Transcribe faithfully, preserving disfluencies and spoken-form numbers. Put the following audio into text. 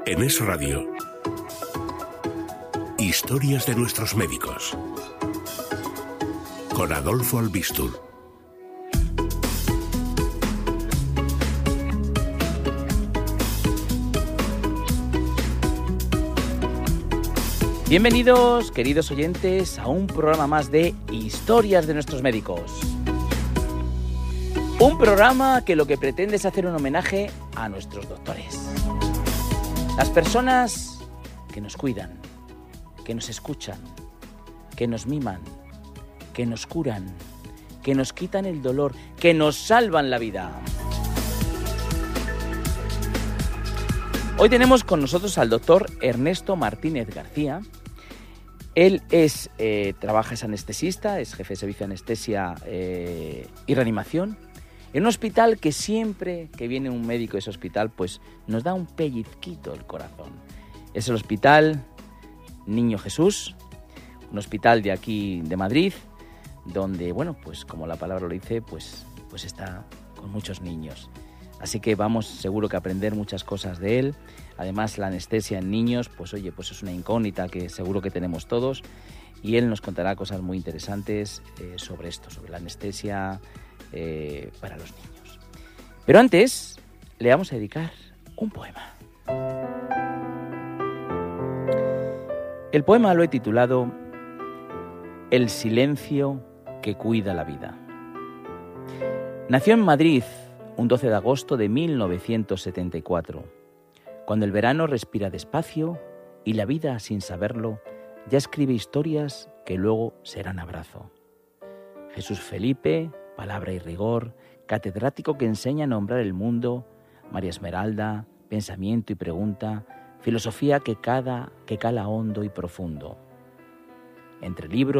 En Es Radio, historias de nuestros médicos, con Adolfo Albistur. Bienvenidos, queridos oyentes, a un programa más de Historias de nuestros médicos. Un programa que lo que pretende es hacer un homenaje a nuestros doctores. Las personas que nos cuidan, que nos escuchan, que nos miman, que nos curan, que nos quitan el dolor, que nos salvan la vida. Hoy tenemos con nosotros al doctor Ernesto Martínez García. Él es, eh, trabaja, es anestesista, es jefe de servicio de anestesia eh, y reanimación en un hospital que siempre que viene un médico de ese hospital, pues nos da un pellizquito el corazón. Es el Hospital Niño Jesús, un hospital de aquí de Madrid, donde, bueno, pues como la palabra lo dice, pues, pues está con muchos niños. Así que vamos seguro que a aprender muchas cosas de él. Además, la anestesia en niños, pues oye, pues es una incógnita que seguro que tenemos todos. Y él nos contará cosas muy interesantes eh, sobre esto, sobre la anestesia eh, para los niños. Pero antes, le vamos a dedicar un poema. El poema lo he titulado El silencio que cuida la vida. Nació en Madrid un doce de agosto de mil novecientos setenta y cuatro, cuando el verano respira despacio y la vida, sin saberlo, ya escribe historias que luego serán abrazo. Jesús Felipe, palabra y rigor, catedrático que enseña a nombrar el mundo, María Esmeralda, pensamiento y pregunta, filosofía que, cada, que cala hondo y profundo. Entre libros